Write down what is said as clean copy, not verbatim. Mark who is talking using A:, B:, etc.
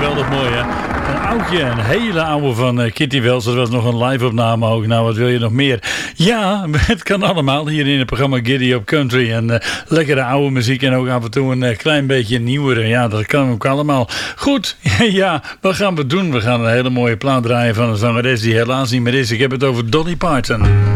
A: geweldig mooi, hè? Een oudje, een hele oude van Kitty Wells. Dat was nog een live-opname ook. Nou, wat wil je nog meer? Ja, het kan allemaal hier in het programma Giddy Up Country. En lekkere oude muziek en ook af en toe een klein beetje nieuwere. Ja, dat kan ook allemaal. Goed, ja, wat gaan we doen? We gaan een hele mooie plaat draaien van een zangeres die helaas niet meer is. Ik heb het over Dolly Parton.